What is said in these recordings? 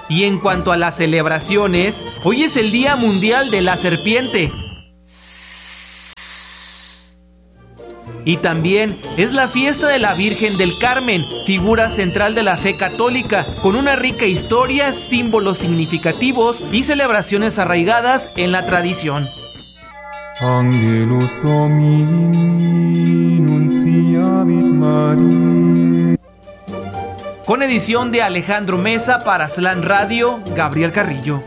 Y en cuanto a las celebraciones, hoy es el Día Mundial de la Serpiente. Y también es la fiesta de la Virgen del Carmen, figura central de la fe católica, con una rica historia, símbolos significativos y celebraciones arraigadas en la tradición. Angelus Domini nunciavit Maria. Con edición de Alejandro Mesa para Slam Radio, Gabriel Carrillo.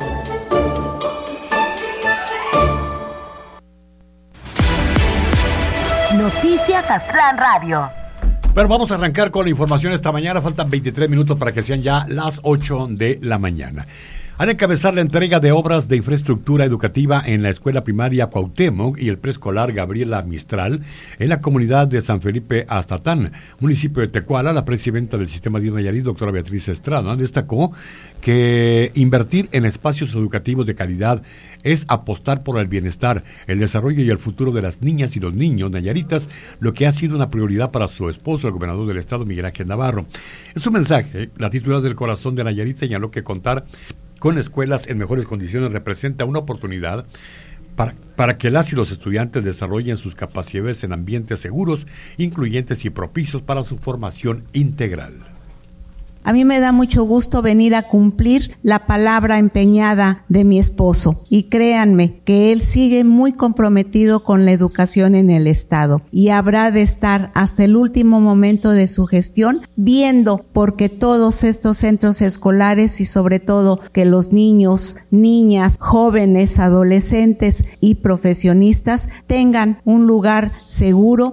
Noticias Aztlán Radio. Pero vamos a arrancar con la información esta mañana. Faltan 23 minutos para que sean ya las 8 de la mañana. Han de encabezar la entrega de obras de infraestructura educativa en la escuela primaria Cuauhtémoc y el preescolar Gabriela Mistral en la comunidad de San Felipe Aztatán, municipio de Tecuala. La presidenta del Sistema de Nayarit, doctora Beatriz Estrada, destacó que invertir en espacios educativos de calidad es apostar por el bienestar, el desarrollo y el futuro de las niñas y los niños nayaritas, lo que ha sido una prioridad para su esposo, el gobernador del estado, Miguel Ángel Navarro. En su mensaje, la titular del Corazón de Nayarit señaló que contar con escuelas en mejores condiciones representa una oportunidad para que las y los estudiantes desarrollen sus capacidades en ambientes seguros, incluyentes y propicios para su formación integral. A mí me da mucho gusto venir a cumplir la palabra empeñada de mi esposo y créanme que él sigue muy comprometido con la educación en el estado y habrá de estar hasta el último momento de su gestión viendo porque todos estos centros escolares y sobre todo que los niños, niñas, jóvenes, adolescentes y profesionistas tengan un lugar seguro.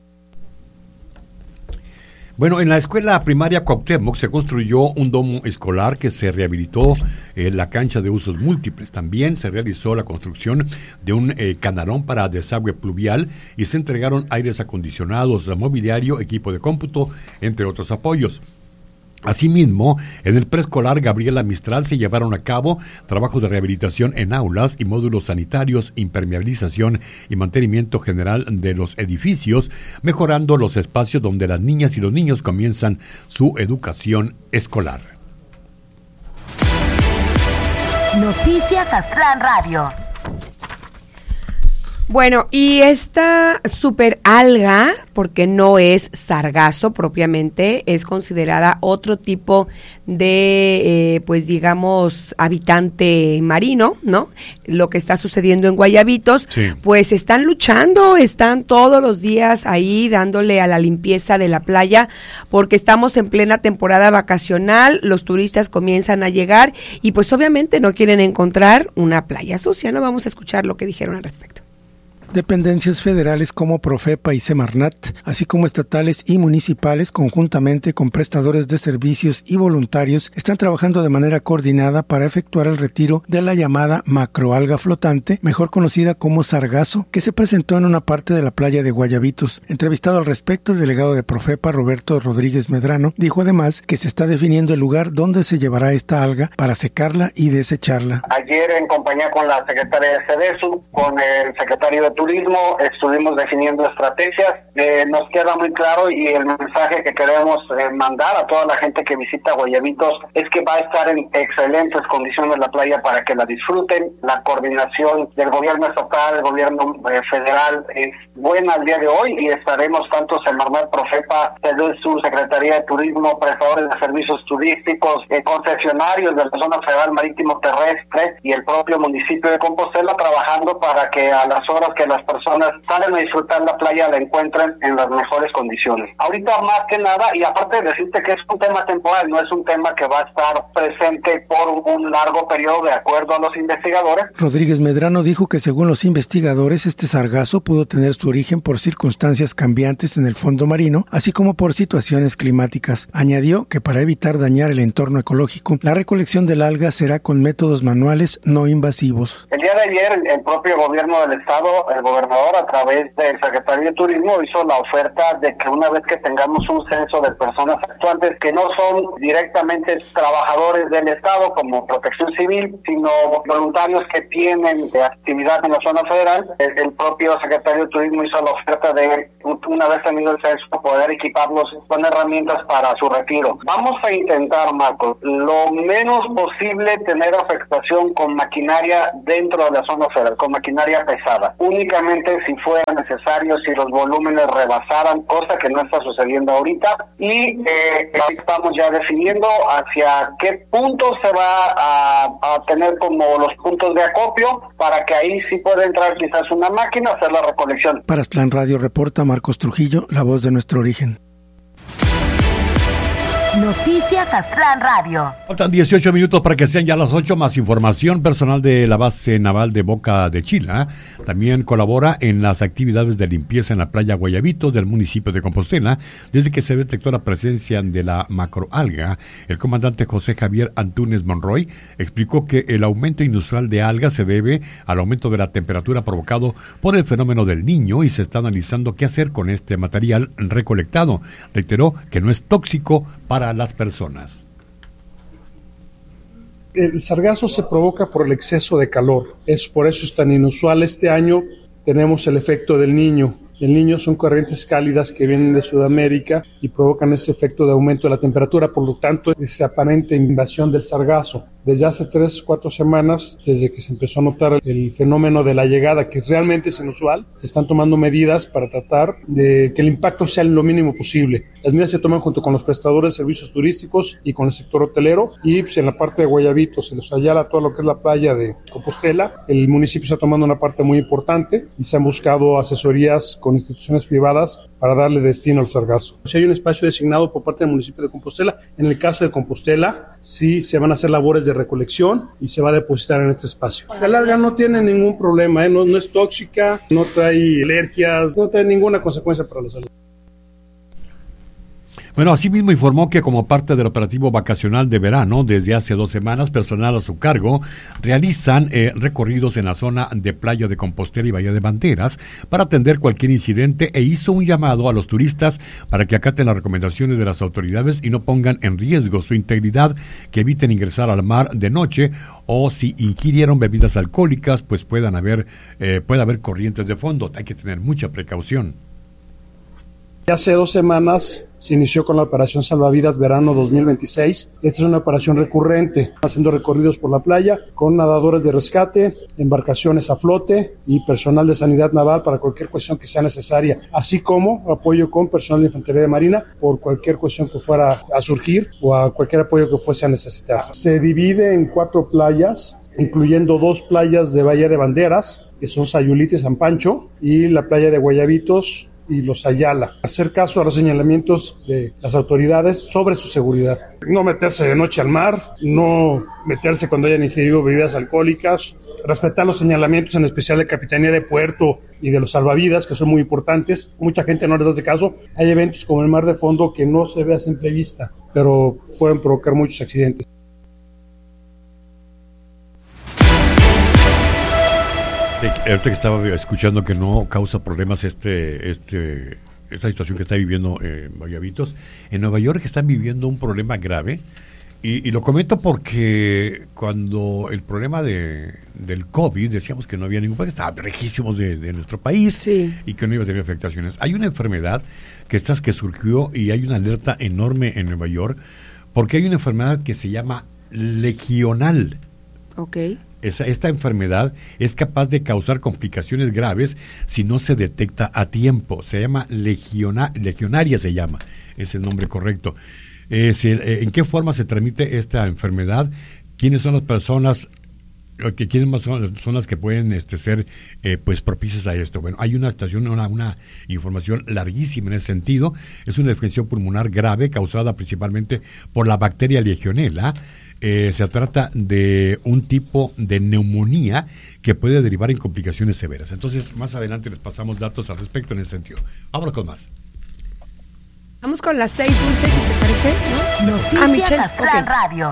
Bueno, en la escuela primaria Cuauhtémoc se construyó un domo escolar que se rehabilitó la cancha de usos múltiples. También se realizó la construcción de un canalón para desagüe pluvial y se entregaron aires acondicionados, mobiliario, equipo de cómputo, entre otros apoyos. Asimismo, en el preescolar Gabriela Mistral se llevaron a cabo trabajos de rehabilitación en aulas y módulos sanitarios, impermeabilización y mantenimiento general de los edificios, mejorando los espacios donde las niñas y los niños comienzan su educación escolar. Noticias Aztlán Radio. Bueno, y esta super alga, porque no es sargazo propiamente, es considerada otro tipo de, pues digamos, habitante marino, ¿no? Lo que está sucediendo en Guayabitos, sí. Pues están luchando, están todos los días ahí dándole a la limpieza de la playa, porque estamos en plena temporada vacacional, los turistas comienzan a llegar y pues obviamente no quieren encontrar una playa sucia, ¿no? Vamos a escuchar lo que dijeron al respecto. Dependencias federales como Profepa y Semarnat, así como estatales y municipales, conjuntamente con prestadores de servicios y voluntarios, están trabajando de manera coordinada para efectuar el retiro de la llamada macroalga flotante, mejor conocida como sargazo, que se presentó en una parte de la playa de Guayabitos. Entrevistado al respecto, el delegado de Profepa, Roberto Rodríguez Medrano, dijo además que se está definiendo el lugar donde se llevará esta alga para secarla y desecharla. Ayer, en compañía con la secretaria de CEDESU, con el secretario de Turismo, estuvimos definiendo estrategias. Nos queda muy claro y el mensaje que queremos mandar a toda la gente que visita Guayabitos es que va a estar en excelentes condiciones la playa para que la disfruten. La coordinación del gobierno estatal, del gobierno federal es buena al día de hoy y estaremos tanto Semarnat, Profepa, CEDESU, Secretaría de Turismo, prestadores de servicios turísticos, concesionarios de la zona federal marítimo terrestre y el propio municipio de Compostela trabajando para que a las horas que las personas salen a disfrutar la playa la encuentren en las mejores condiciones. Ahorita más que nada, y aparte de decirte que es un tema temporal, no es un tema que va a estar presente por un largo periodo de acuerdo a los investigadores. Rodríguez Medrano dijo que según los investigadores este sargazo pudo tener su origen por circunstancias cambiantes en el fondo marino, así como por situaciones climáticas. Añadió que para evitar dañar el entorno ecológico, la recolección del alga será con métodos manuales no invasivos. El día de ayer el propio gobierno del estado el gobernador, a través del secretario de Turismo, hizo la oferta de que una vez que tengamos un censo de personas actuantes que no son directamente trabajadores del Estado como Protección Civil, sino voluntarios que tienen actividad en la zona federal, el propio secretario de Turismo hizo la oferta de, una vez tenido el censo, poder equiparlos con herramientas para su retiro. Vamos a intentar, Marcos, lo menos posible tener afectación con maquinaria dentro de la zona federal, con maquinaria pesada. Únicamente si fuera necesario, si los volúmenes rebasaran, cosa que no está sucediendo ahorita, y estamos ya definiendo hacia qué punto se va a tener como los puntos de acopio, para que ahí sí pueda entrar quizás una máquina a hacer la recolección. Para Aztlán Radio reporta Marcos Trujillo, la voz de nuestro origen. Noticias Aztlán Radio. Faltan 18 minutos para que sean ya las 8. Más información. Personal de la base naval de Boca de Chila también colabora en las actividades de limpieza en la playa Guayabitos del municipio de Compostela desde que se detectó la presencia de la macroalga. El comandante José Javier Antúnez Monroy explicó que el aumento inusual de algas se debe al aumento de la temperatura provocado por el fenómeno del Niño y se está analizando qué hacer con este material recolectado. Reiteró que no es tóxico para las personas. El sargazo se provoca por el exceso de calor. Por eso es tan inusual. Este año tenemos el efecto del Niño. El Niño son corrientes cálidas que vienen de Sudamérica y provocan ese efecto de aumento de la temperatura, por lo tanto, esa aparente invasión del sargazo. Desde hace 3 o 4 semanas, desde que se empezó a notar el fenómeno de la llegada, que realmente es inusual, se están tomando medidas para tratar de que el impacto sea lo mínimo posible. Las medidas se toman junto con los prestadores de servicios turísticos y con el sector hotelero, y pues en la parte de Guayabitos, en Los Ayala, todo lo que es la playa de Compostela, el municipio está tomando una parte muy importante y se han buscado asesorías con instituciones privadas para darle destino al sargazo. Si hay un espacio designado por parte del municipio de Compostela, en el caso de Compostela, sí se van a hacer labores de recolección y se va a depositar en este espacio. La alga no tiene ningún problema, no es tóxica, no trae alergias, no trae ninguna consecuencia para la salud. Bueno, asimismo informó que como parte del operativo vacacional de verano, desde hace 2 semanas, personal a su cargo realizan recorridos en la zona de Playa de Compostela y Bahía de Banderas para atender cualquier incidente e hizo un llamado a los turistas para que acaten las recomendaciones de las autoridades y no pongan en riesgo su integridad, que eviten ingresar al mar de noche o si ingirieron bebidas alcohólicas, pues puede haber corrientes de fondo. Hay que tener mucha precaución. Hace 2 semanas se inició con la operación Salvavidas Verano 2026. Esta es una operación recurrente, haciendo recorridos por la playa con nadadores de rescate, embarcaciones a flote y personal de sanidad naval para cualquier cuestión que sea necesaria, así como apoyo con personal de infantería de marina por cualquier cuestión que fuera a surgir o a cualquier apoyo que fuese a necesitar. Se divide en 4 playas, incluyendo 2 playas de Bahía de Banderas, que son Sayulita y San Pancho, y la playa de Guayabitos y Los Ayala. Hacer caso a los señalamientos de las autoridades sobre su seguridad. No meterse de noche al mar, no meterse cuando hayan ingerido bebidas alcohólicas, respetar los señalamientos, en especial de Capitanía de Puerto y de los salvavidas, que son muy importantes. Mucha gente no les hace caso. Hay eventos como el Mar de Fondo que no se ve a simple vista, pero pueden provocar muchos accidentes. Ahorita que estaba escuchando que no causa problemas esta situación que está viviendo Guayabitos. En Nueva York están viviendo un problema grave y lo comento porque cuando el problema del COVID decíamos que no había ningún país, estaba lejísimos de nuestro país, sí, y que no iba a tener afectaciones. Hay una enfermedad que surgió y hay una alerta enorme en Nueva York porque hay una enfermedad que se llama legional. Okay. Esta enfermedad es capaz de causar complicaciones graves si no se detecta a tiempo. Se llama legionaria, es el nombre correcto. ¿En qué forma se transmite esta enfermedad? ¿Quiénes son las personas? ¿Quiénes son las que pueden ser pues propicias a esto? Bueno, hay una información larguísima en ese sentido. Es una infección pulmonar grave causada principalmente por la bacteria Legionella. Se trata de un tipo de neumonía que puede derivar en complicaciones severas. Entonces, más adelante les pasamos datos al respecto en ese sentido. Vámonos con más. Vamos con las 6, Dulce, si te parece, ¿no? Noticias Aztlán Radio.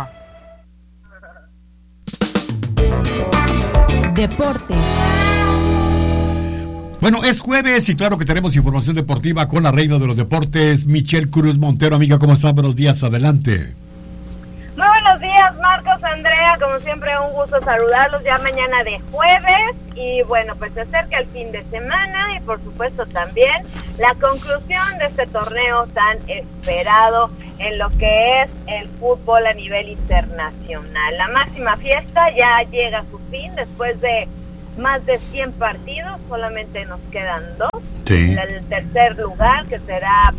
Deportes. Bueno, es jueves y claro que tenemos información deportiva con la reina de los deportes, Michelle Cruz Montero. Amiga, ¿cómo estás? Buenos días, adelante. Muy buenos días, Marcos, Andrea, como siempre un gusto saludarlos ya mañana de jueves y bueno, pues se acerca el fin de semana y por supuesto también la conclusión de este torneo tan esperado en lo que es el fútbol a nivel internacional. La máxima fiesta ya llega a su fin después de más de 100 partidos, solamente nos quedan 2. Sí. El tercer lugar que será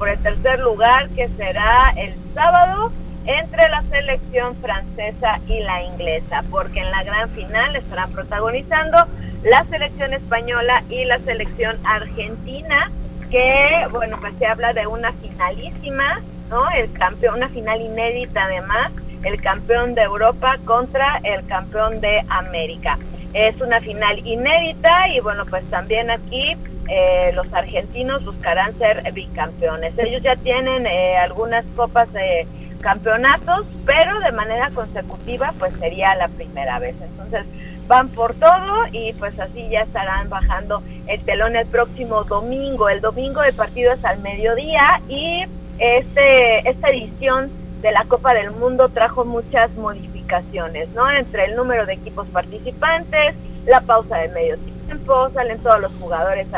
el sábado entre la selección francesa y la inglesa, porque en la gran final estarán protagonizando la selección española y la selección argentina, que bueno, pues se habla de una finalísima, ¿no? El campeón, una final inédita además, el campeón de Europa contra el campeón de América. Es una final inédita y bueno, pues también aquí los argentinos buscarán ser bicampeones. Ellos ya tienen algunas copas de campeonatos, pero de manera consecutiva pues sería la primera vez. Entonces van por todo y pues así ya estarán bajando el telón el próximo domingo. El domingo el partido es al mediodía y esta edición de la Copa del Mundo trajo muchas modificaciones, ¿no? Entre el número de equipos participantes, la pausa de medio tiempo, salen todos los jugadores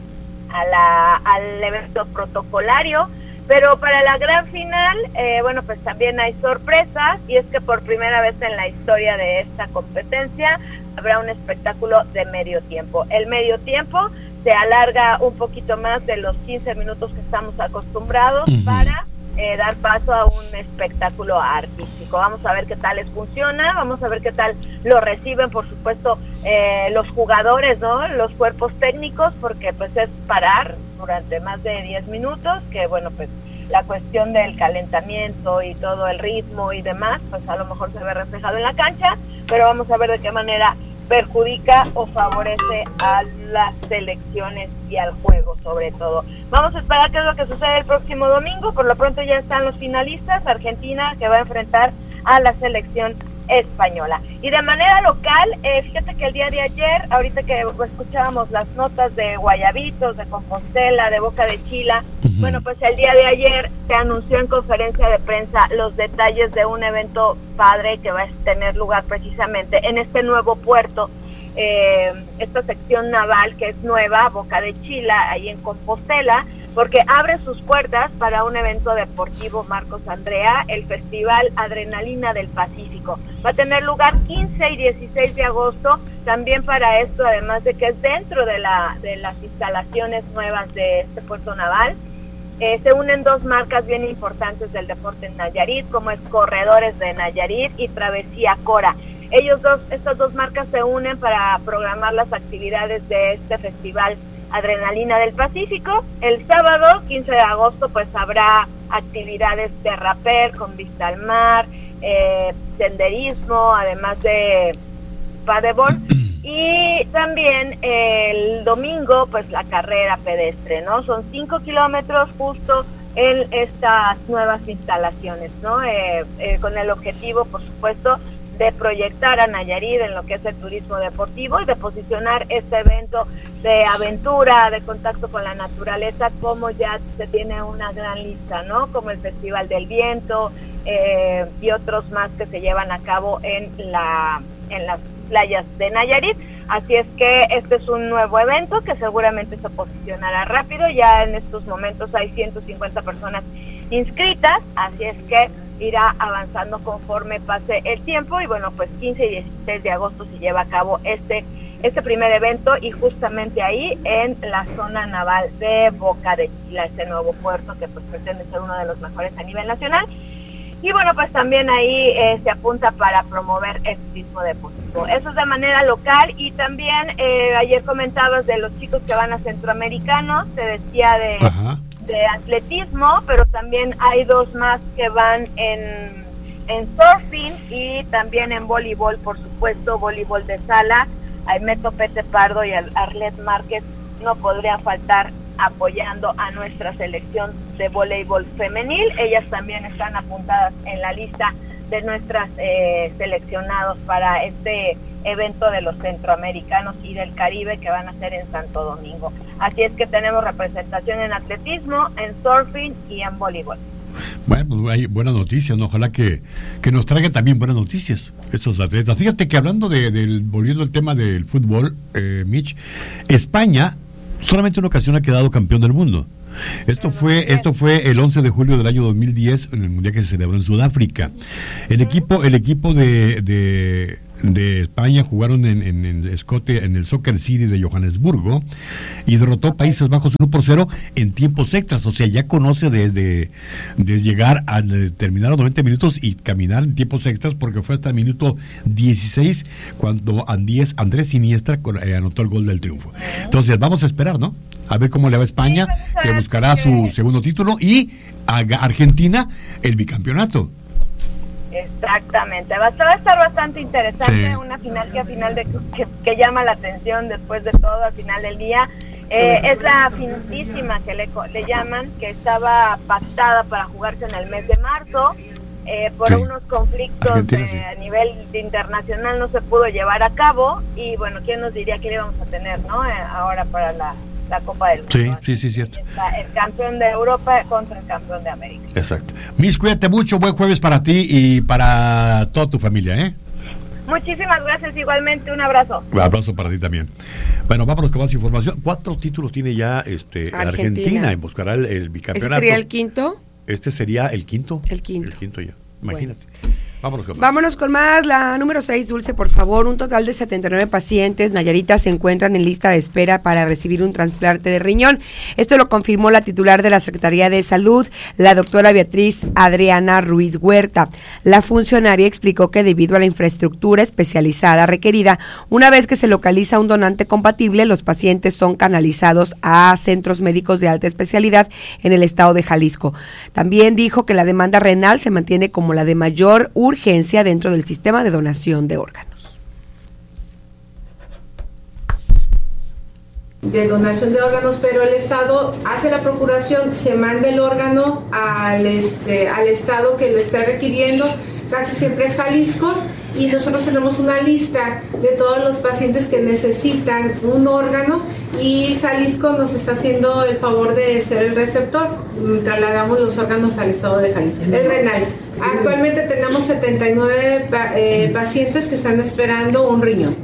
al evento protocolario, pero para la gran final, bueno, pues también hay sorpresas, y es que por primera vez en la historia de esta competencia habrá un espectáculo de medio tiempo. El medio tiempo se alarga un poquito más de los 15 minutos que estamos acostumbrados para dar paso a un espectáculo artístico. Vamos a ver qué tal les funciona, vamos a ver qué tal lo reciben, por supuesto, los jugadores, ¿no? Los cuerpos técnicos, porque pues es parar durante más de 10 minutos, que bueno, pues la cuestión del calentamiento y todo el ritmo y demás, pues a lo mejor se ve reflejado en la cancha, pero vamos a ver de qué manera perjudica o favorece a las selecciones y al juego sobre todo. Vamos a esperar qué es lo que sucede el próximo domingo. Por lo pronto ya están los finalistas, Argentina que va a enfrentar a la selección española. Y de manera local, fíjate que el día de ayer, ahorita que escuchábamos las notas de Guayabitos, de Compostela, de Boca de Chila, bueno, pues el día de ayer se anunció en conferencia de prensa los detalles de un evento padre que va a tener lugar precisamente en este nuevo puerto, esta sección naval que es nueva, Boca de Chila, ahí en Compostela, porque abre sus puertas para un evento deportivo, Marcos, Andrea, el Festival Adrenalina del Pacífico. Va a tener lugar 15 y 16 de agosto, también para esto, además de que es dentro de las instalaciones nuevas de este puerto naval. Se unen dos marcas bien importantes del deporte en Nayarit, como es Corredores de Nayarit y Travesía Cora. Estas dos marcas se unen para programar las actividades de este Festival Adrenalina del Pacífico. El sábado, 15 de agosto, pues habrá actividades de rapel con vista al mar, senderismo, además de paddleboard, y también el domingo, pues la carrera pedestre, ¿no? Son 5 kilómetros justo en estas nuevas instalaciones, ¿no? Con el objetivo, por supuesto, de proyectar a Nayarit en lo que es el turismo deportivo y de posicionar este evento de aventura, de contacto con la naturaleza, como ya se tiene una gran lista, ¿no? Como el Festival del Viento y otros más que se llevan a cabo en las playas de Nayarit. Así es que este es un nuevo evento que seguramente se posicionará rápido. Ya en estos momentos hay 150 personas inscritas, así es que irá avanzando conforme pase el tiempo. Y bueno, pues 15 y 16 de agosto se lleva a cabo este primer evento, y justamente ahí en la zona naval de Boca de Chila, este nuevo puerto que pues pretende ser uno de los mejores a nivel nacional. Y bueno, pues también ahí se apunta para promover el turismo deportivo. Eso es de manera local. Y también ayer comentabas de los chicos que van a Centroamericanos, se decía de atletismo, pero también hay dos más que van en surfing y también en voleibol, por supuesto, voleibol de sala. Aimee Pete Pardo y Arlet Márquez no podrían faltar apoyando a nuestra selección de voleibol femenil. Ellas también están apuntadas en la lista de nuestras seleccionados para este evento de los centroamericanos y del Caribe que van a ser en Santo Domingo. Así es que tenemos representación en atletismo, en surfing y en voleibol. Bueno, pues hay buenas noticias, ¿no? Ojalá que nos traigan también buenas noticias esos atletas. Fíjate que hablando volviendo al tema del fútbol, Mitch, España solamente una ocasión ha quedado campeón del mundo. Esto fue el 11 de julio del año 2010, en el mundial que se celebró en Sudáfrica. El equipo de España jugaron en el Soccer City de Johannesburgo y derrotó a Países Bajos 1-0 en tiempos extras. O sea, ya conoce de llegar a terminar los 90 minutos y caminar en tiempos extras, porque fue hasta el minuto 16 cuando Andrés Iniesta anotó el gol del triunfo. Entonces vamos a esperar, ¿no? A ver cómo le va a España, que buscará su segundo título, y a Argentina el bicampeonato. Exactamente, va a estar bastante interesante, sí. Una final que llama la atención después de todo, al final del día. Es la finalísima que le llaman, que estaba pactada para jugarse en el mes de marzo. Por unos conflictos a nivel internacional no se pudo llevar a cabo, y bueno, ¿quién nos diría que le íbamos a tener, no? Ahora para la Copa del Mundo. Sí, cierto. Está el campeón de Europa contra el campeón de América. Exacto. Miss, cuídate mucho, buen jueves para ti y para toda tu familia, ¿eh? Muchísimas gracias, igualmente, un abrazo. Un abrazo para ti también. Bueno, vámonos con más información. 4 títulos tiene ya Argentina en buscará el bicampeonato. ¿Este sería el quinto? Este sería el quinto. El quinto ya, imagínate. Bueno. Vámonos con más. La número 6, Dulce, por favor. Un total de 79 pacientes nayaritas se encuentran en lista de espera para recibir un trasplante de riñón. Esto lo confirmó la titular de la Secretaría de Salud, la doctora Beatriz Adriana Ruiz Huerta. La funcionaria explicó que debido a la infraestructura especializada requerida, una vez que se localiza un donante compatible, los pacientes son canalizados a centros médicos de alta especialidad en el estado de Jalisco. También dijo que la demanda renal se mantiene como la de mayor urgencia dentro del sistema de donación de órganos. De donación de órganos, pero el Estado hace la procuración, se manda el órgano al Estado que lo está requiriendo, casi siempre es Jalisco, y nosotros tenemos una lista de todos los pacientes que necesitan un órgano, y Jalisco nos está haciendo el favor de ser el receptor. Trasladamos los órganos al estado de Jalisco. El renal. Actualmente tenemos 79 pacientes que están esperando un riñón.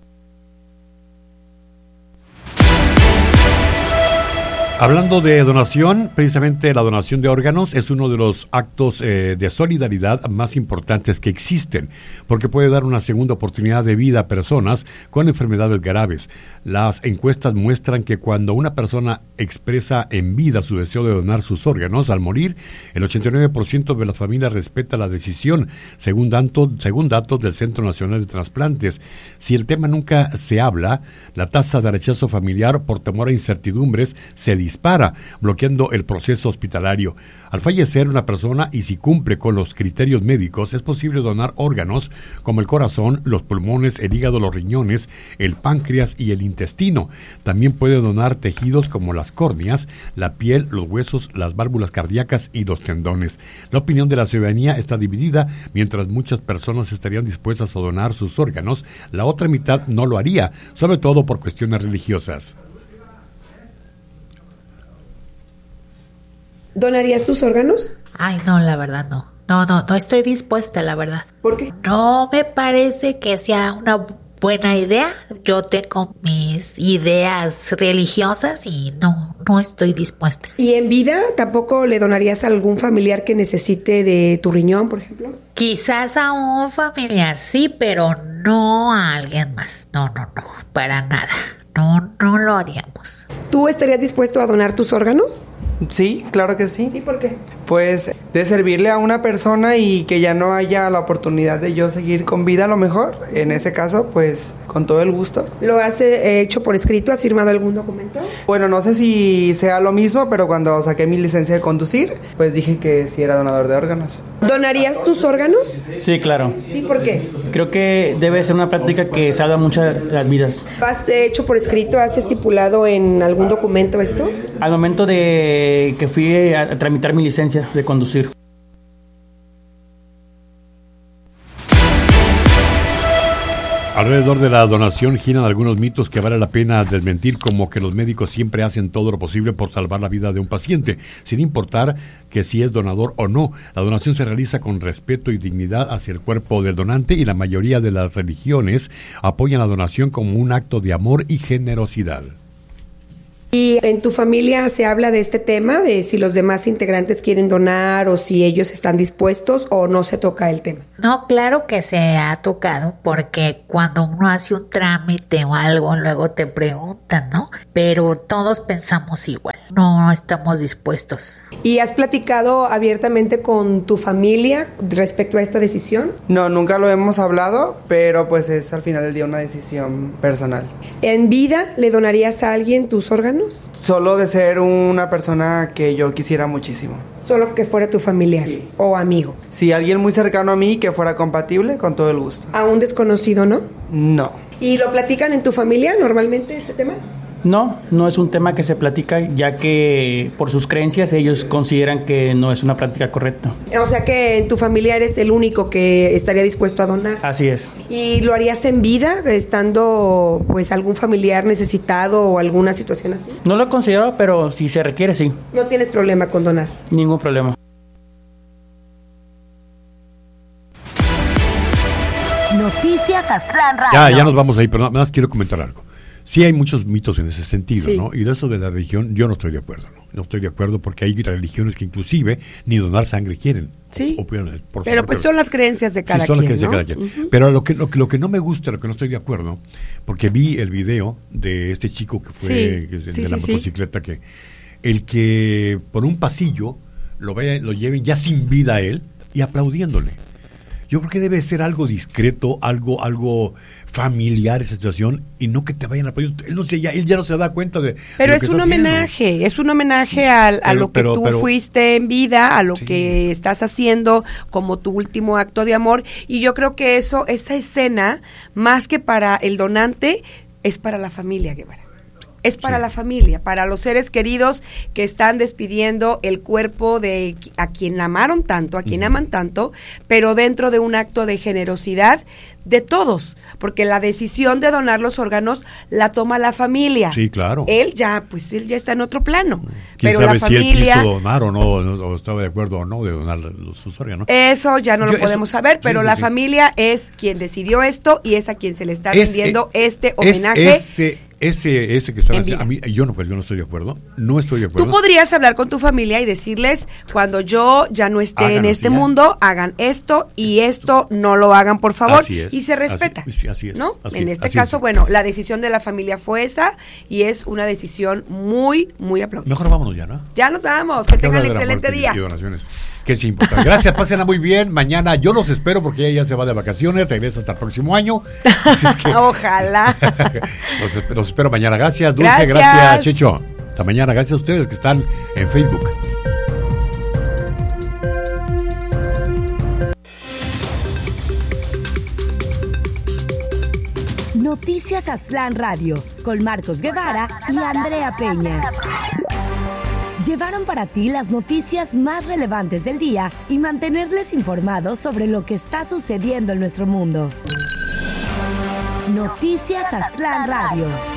Hablando de donación, precisamente la donación de órganos es uno de los actos de solidaridad más importantes que existen, porque puede dar una segunda oportunidad de vida a personas con enfermedades graves. Las encuestas muestran que cuando una persona expresa en vida su deseo de donar sus órganos al morir, el 89% de las familias respeta la decisión, según datos del Centro Nacional de Trasplantes. Si el tema nunca se habla, la tasa de rechazo familiar por temor a incertidumbres se dispara, bloqueando el proceso hospitalario. Al fallecer una persona y si cumple con los criterios médicos, es posible donar órganos como el corazón, los pulmones, el hígado, los riñones, el páncreas y el intestino. También puede donar tejidos como las córneas, la piel, los huesos, las válvulas cardíacas y los tendones. La opinión de la ciudadanía está dividida. Mientras muchas personas estarían dispuestas a donar sus órganos, la otra mitad no lo haría, sobre todo por cuestiones religiosas. ¿Donarías tus órganos? Ay, no, la verdad no. No estoy dispuesta, la verdad. ¿Por qué? No me parece que sea una buena idea. Yo tengo mis ideas religiosas y no estoy dispuesta. ¿Y en vida tampoco le donarías a algún familiar que necesite de tu riñón, por ejemplo? Quizás a un familiar, sí, pero no a alguien más. No, para nada. No lo haríamos. ¿Tú estarías dispuesto a donar tus órganos? Sí, claro que sí. ¿Sí? ¿Por qué? Pues de servirle a una persona y que ya no haya la oportunidad de yo seguir con vida a lo mejor. En ese caso, pues con todo el gusto. ¿Lo has hecho por escrito? ¿Has firmado algún documento? Bueno, no sé si sea lo mismo, pero cuando saqué mi licencia de conducir, pues dije que sí era donador de órganos. ¿Donarías tus órganos? Sí, claro. ¿Sí? ¿Por qué? Creo que debe ser una práctica que salva muchas las vidas. ¿Has hecho por escrito? ¿Has estipulado en algún documento esto? Al momento de que fui a tramitar mi licencia de conducir. Alrededor de la donación giran algunos mitos que vale la pena desmentir, como que los médicos siempre hacen todo lo posible por salvar la vida de un paciente, sin importar que si es donador o no. La donación se realiza con respeto y dignidad hacia el cuerpo del donante, y la mayoría de las religiones apoyan la donación como un acto de amor y generosidad. ¿Y en tu familia se habla de este tema, de si los demás integrantes quieren donar o si ellos están dispuestos, o no se toca el tema? No, claro que se ha tocado, porque cuando uno hace un trámite o algo, luego te preguntan, ¿no? Pero todos pensamos igual, no estamos dispuestos. ¿Y has platicado abiertamente con tu familia respecto a esta decisión? No, nunca lo hemos hablado, pero pues es al final del día una decisión personal. ¿En vida le donarías a alguien tus órganos? Solo de ser una persona que yo quisiera muchísimo. Solo que fuera tu familiar, sí, o amigo. Sí, alguien muy cercano a mí que fuera compatible, con todo el gusto. ¿A un desconocido, no? No. ¿Y lo platican en tu familia normalmente este tema? No, no es un tema que se platica, ya que por sus creencias ellos consideran que no es una práctica correcta. O sea que en tu familia eres el único que estaría dispuesto a donar. Así es. ¿Y lo harías en vida, estando pues algún familiar necesitado o alguna situación así? No lo considero, pero si se requiere, sí. ¿No tienes problema con donar? Ningún problema. Noticias Aztlán Radio. Ya nos vamos ahí, pero nada más quiero comentar algo. Sí hay muchos mitos en ese sentido, sí, ¿no? Y de eso de la religión yo no estoy de acuerdo, ¿no? No estoy de acuerdo, porque hay religiones que inclusive ni donar sangre quieren. Sí, por pero pues son las creencias de cada sí, son quien, las creencias ¿no? de cada quien. Uh-huh. Pero lo que no me gusta, lo que no estoy de acuerdo, porque vi el video de este chico que fue de la motocicleta, que el que por un pasillo lo lleven ya sin vida a él y aplaudiéndole. Yo creo que debe ser algo discreto, algo familiar esa situación, y no que te vayan a apoyar. Él ya no se da cuenta de. Pero de es un homenaje, a lo que tú fuiste en vida, a lo que estás haciendo como tu último acto de amor, y yo creo que esa escena, más que para el donante, es para la familia, Guevara. Es para la familia, para los seres queridos que están despidiendo el cuerpo de a quien amaron tanto, a quien aman tanto, pero dentro de un acto de generosidad de todos, porque la decisión de donar los órganos la toma la familia. Sí, claro. Él ya está en otro plano. ¿Quién pero sabe la familia, si él quiso donar o no, o estaba de acuerdo o no de donar sus órganos? Eso ya no lo podemos saber, pero la familia es quien decidió esto y es a quien se le está rindiendo este homenaje. Ese que están haciendo, a mí, yo no estoy de acuerdo, Tú podrías hablar con tu familia y decirles, cuando yo ya no esté en este mundo, hagan esto y esto no lo hagan, por favor, y se respeta, así es, ¿no? Así en es, este caso, bueno, la decisión de la familia fue esa, y es una decisión muy, muy aplaudida. Mejor vámonos ya, ¿no? Ya nos vamos, que tengan excelente día. Que es importante. Gracias, pásenla muy bien. Mañana yo los espero, porque ella ya se va de vacaciones, regresa hasta el próximo año. Así es que ojalá. los espero mañana. Gracias, Dulce. Gracias, Checho. Hasta mañana. Gracias a ustedes que están en Facebook. Noticias Aztlán Radio, con Marcos Guevara y Andrea Peña. Llevaron para ti las noticias más relevantes del día y mantenerles informados sobre lo que está sucediendo en nuestro mundo. Noticias Aztlán Radio.